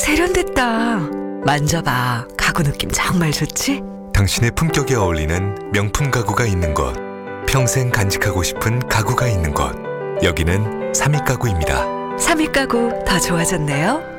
세련됐다. 만져봐. 가구 느낌 정말 좋지? 당신의 품격에 어울리는 명품 가구가 있는 곳, 평생 간직하고 싶은 가구가 있는 곳, 여기는 삼익가구입니다. 삼익 가구 더 좋아졌네요.